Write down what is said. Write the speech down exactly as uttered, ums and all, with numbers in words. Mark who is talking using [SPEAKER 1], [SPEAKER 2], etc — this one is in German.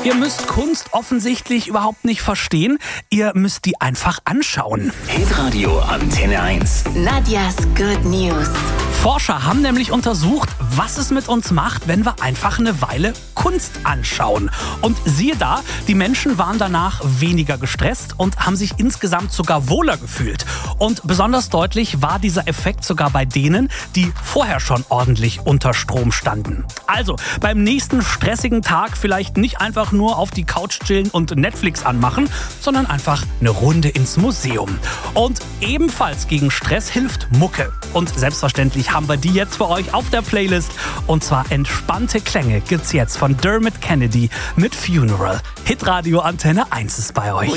[SPEAKER 1] Ihr müsst Kunst offensichtlich überhaupt nicht verstehen. Ihr müsst die einfach anschauen.
[SPEAKER 2] Hitradio Antenne eins.
[SPEAKER 3] Nadias Good News.
[SPEAKER 1] Forscher haben nämlich untersucht, was es mit uns macht, wenn wir einfach eine Weile Kunst anschauen. Und siehe da, die Menschen waren danach weniger gestresst und haben sich insgesamt sogar wohler gefühlt. Und besonders deutlich war dieser Effekt sogar bei denen, die vorher schon ordentlich unter Strom standen. Also beim nächsten stressigen Tag vielleicht nicht einfach nur auf die Couch chillen und Netflix anmachen, sondern einfach eine Runde ins Museum. Und ebenfalls gegen Stress hilft Mucke. Und selbstverständlich haben wir die jetzt für euch auf der Playlist. Und zwar entspannte Klänge gibt's jetzt von Dermot Kennedy mit Funeral. Hitradio Antenne eins ist bei euch.